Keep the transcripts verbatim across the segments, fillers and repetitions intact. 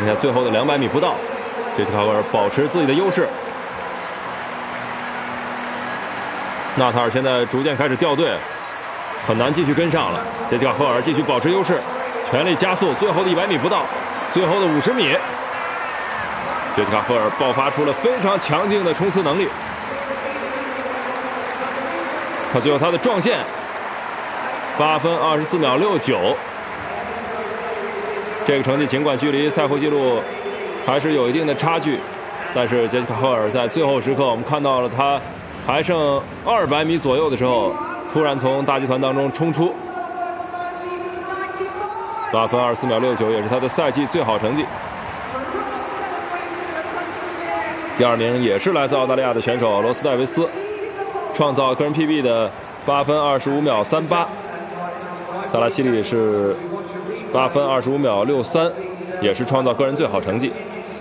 下最后的两百米不到，杰西卡·赫尔保持自己的优势。纳塔尔现在逐渐开始掉队，很难继续跟上了。杰西卡·赫尔继续保持优势，全力加速，最后的一百米不到，最后的五十米，杰西卡·赫尔爆发出了非常强劲的冲刺能力。他最后他的撞线，八分二十四秒六九。这个成绩尽管距离赛会纪录还是有一定的差距，但是杰西卡·赫尔在最后时刻，我们看到了他还剩二百米左右的时候，突然从大集团当中冲出，八分二十四秒六九，也是他的赛季最好成绩。第二名也是来自澳大利亚的选手罗斯戴维斯，创造个人 P B 的八分二十五秒三八。萨拉西里是八分二十五秒六三，也是创造个人最好成绩。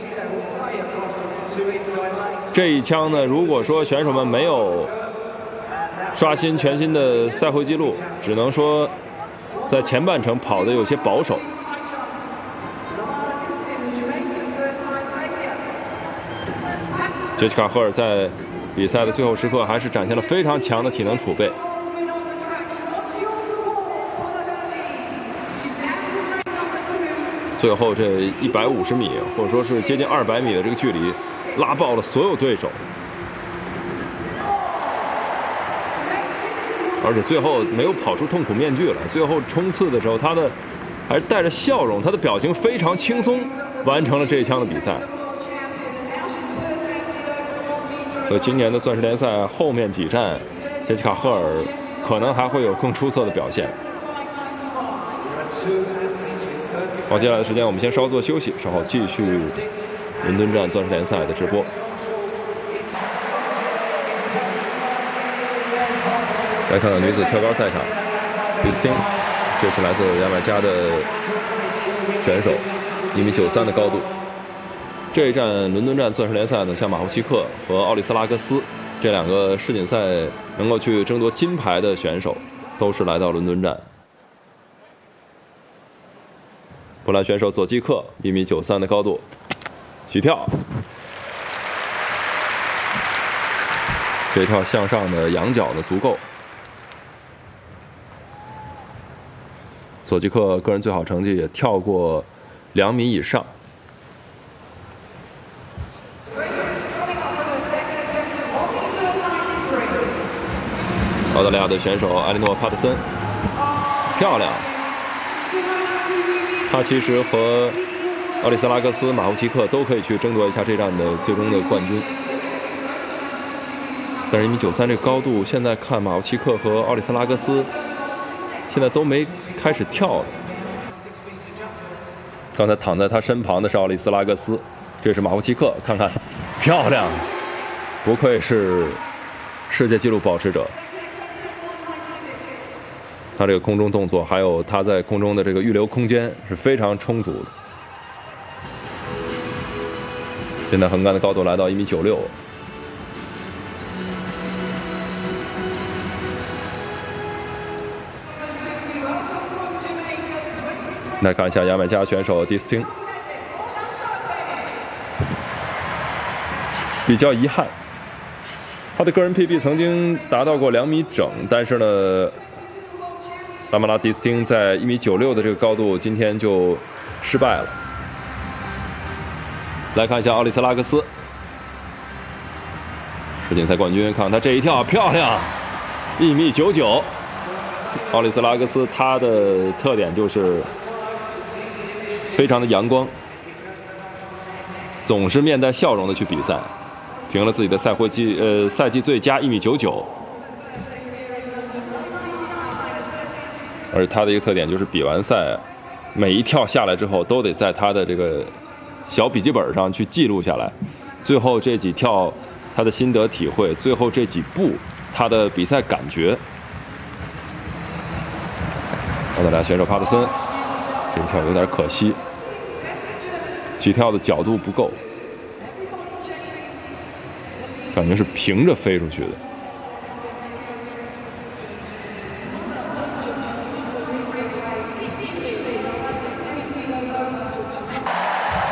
这一枪呢，如果说选手们没有刷新全新的赛会纪录，只能说在前半程跑得有些保守。杰西卡·赫尔在比赛的最后时刻还是展现了非常强的体能储备。最后这一百五十米，或者说是接近二百米的这个距离，拉爆了所有对手，而且最后没有跑出痛苦面具来。最后冲刺的时候，他的还是带着笑容，他的表情非常轻松，完成了这一枪的比赛。所以今年的钻石联赛后面几站，杰西卡·赫尔可能还会有更出色的表现。好，接下来的时间我们先稍作休息，稍后继续伦敦站钻石联赛的直播。来看看女子跳高赛场，迪斯汀，这是来自牙买加的选手，一米九三的高度。这一站伦敦站钻石联赛呢，像马夫奇克和奥利斯拉格斯这两个世锦赛能够去争夺金牌的选手，都是来到伦敦站。波兰选手佐基克一米九三的高度，起跳，这一跳向上的仰角呢足够。佐基克个人最好成绩也跳过两米以上。澳大利亚的选手埃莉诺·帕特森，漂亮。他其实和奥利斯拉格斯、马夫奇克都可以去争夺一下这站的最终的冠军。但是一米九三这个高度，现在看马夫奇克和奥利斯拉格斯现在都没开始跳。刚才躺在他身旁的是奥利斯拉格斯，这是马夫奇克，看看，漂亮，不愧是世界纪录保持者。他这个空中动作，还有他在空中的这个预留空间是非常充足的。现在横杆的高度来到一米九六。来看一下牙买加选手迪斯汀，比较遗憾，他的个人 P B 曾经达到过两米整，但是呢。拉马拉·迪斯汀在一米九六的这个高度，今天就失败了。来看一下奥利斯拉格斯，世锦赛冠军，看他这一跳漂亮，一米九九。奥利斯拉格斯他的特点就是非常的阳光，总是面带笑容的去比赛，评了自己的赛会季呃赛季最佳一米九九。而他的一个特点就是比完赛，每一跳下来之后都得在他的这个小笔记本上去记录下来，最后这几跳他的心得体会，最后这几步他的比赛感觉。澳大利亚选手帕特森这一跳有点可惜，起跳的角度不够，感觉是平着飞出去的。